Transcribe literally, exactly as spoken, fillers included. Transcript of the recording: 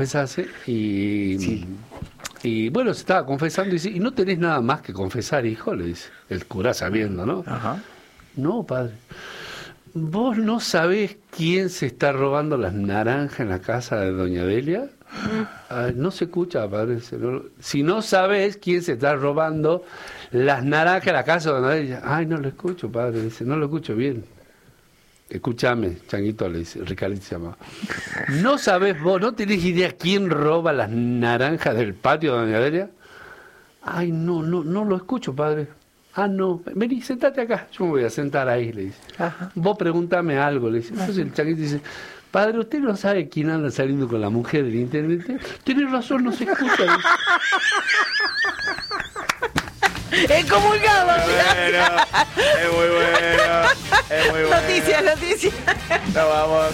confesase y, Sí. y bueno, se estaba confesando y dice, ¿y no tenés nada más que confesar, hijo? Le dice, el cura sabiendo, ¿no? Ajá. No, padre. ¿Vos no sabés quién se está robando las naranjas en la casa de doña Delia? Ah, no se escucha, padre. No, si no sabés quién se está robando las naranjas en la casa de doña Delia. Ay, no lo escucho, padre. Dice, no lo escucho bien. Escúchame, Changuito, le dice, Ricardito se llama. ¿No sabés vos, no tenés idea quién roba las naranjas del patio de doña Delia? Ay, no, no, no lo escucho, padre. Ah, no, vení, sentate acá, yo me voy a sentar ahí, le dice. Ajá. Vos preguntame algo, le dice. Entonces el Changuito dice, padre, ¿usted no sabe quién anda saliendo con la mujer del intendente? Tiene razón, no se escucha. Dice. ¡Excomulgado! Bueno, es muy bueno, es muy bueno. Noticias, noticias. Nos vamos.